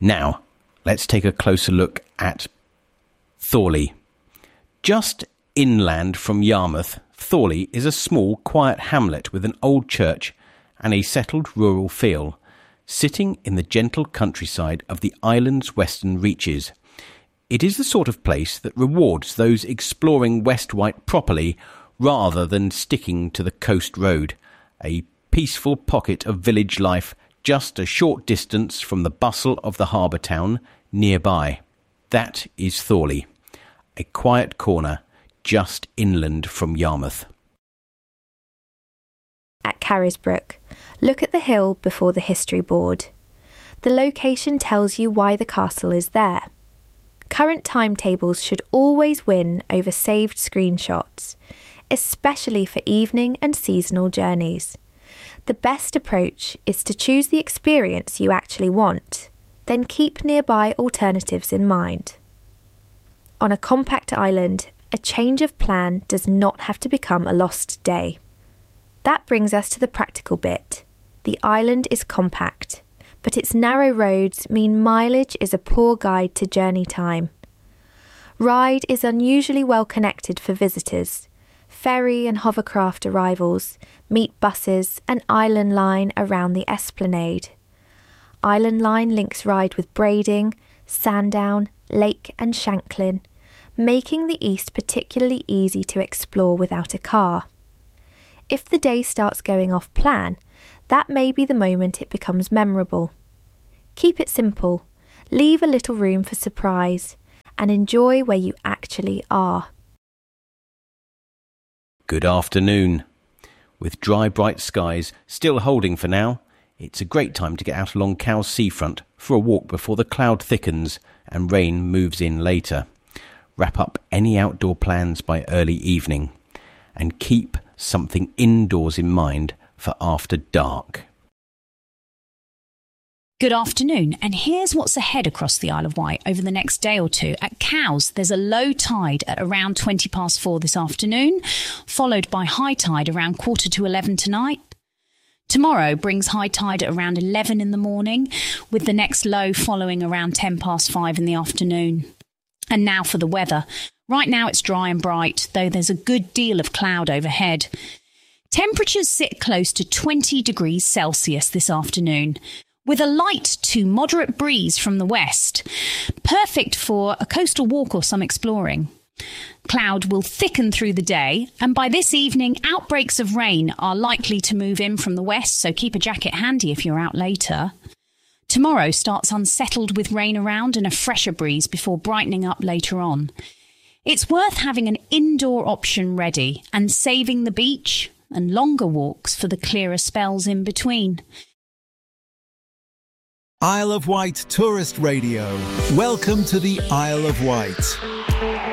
Now, let's take a closer look at Thorley. Just inland from Yarmouth, Thorley is a small, quiet hamlet with an old church and a settled rural feel, sitting in the gentle countryside of the island's western reaches. It is the sort of place that rewards those exploring West Wight properly rather than sticking to the coast road, a peaceful pocket of village life just a short distance from the bustle of the harbour town nearby. That is Thorley, a quiet corner just inland from Yarmouth. At Carisbrooke, look at the hill before the history board. The location tells you why the castle is there. Current timetables should always win over saved screenshots, especially for evening and seasonal journeys. The best approach is to choose the experience you actually want, then keep nearby alternatives in mind. On a compact island, a change of plan does not have to become a lost day. That brings us to the practical bit. The island is compact, but its narrow roads mean mileage is a poor guide to journey time. Ryde is unusually well connected for visitors. Ferry and hovercraft arrivals, meet buses and Island Line around the Esplanade. Island Line links Ryde with Brading, Sandown, Lake and Shanklin, making the east particularly easy to explore without a car. If the day starts going off plan, that may be the moment it becomes memorable. Keep it simple, leave a little room for surprise, and enjoy where you actually are. Good afternoon. With dry, bright skies still holding for now, it's a great time to get out along Cowes seafront for a walk before the cloud thickens and rain moves in later. Wrap up any outdoor plans by early evening and keep something indoors in mind for after dark. Good afternoon, and here's what's ahead across the Isle of Wight over the next day or two. At Cowes, there's a low tide at around 4:20 this afternoon, followed by high tide around 11:15 tonight. Tomorrow brings high tide at around 11 in the morning, with the next low following around 5:10 in the afternoon. And now for the weather. Right now it's dry and bright, though there's a good deal of cloud overhead. Temperatures sit close to 20 degrees Celsius this afternoon, with a light to moderate breeze from the west, perfect for a coastal walk or some exploring. Cloud will thicken through the day, and by this evening, outbreaks of rain are likely to move in from the west, so keep a jacket handy if you're out later. Tomorrow starts unsettled with rain around and a fresher breeze before brightening up later on. It's worth having an indoor option ready and saving the beach and longer walks for the clearer spells in between. Isle of Wight Tourist Radio. Welcome to the Isle of Wight.